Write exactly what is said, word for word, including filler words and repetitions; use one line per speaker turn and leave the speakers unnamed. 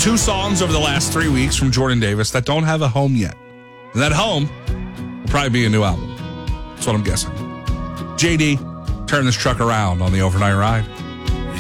Two songs over the last three weeks from Jordan Davis that don't have a home yet. And that home will probably be a new album. That's what I'm guessing. J D, turn this truck around on the Overnight Ride.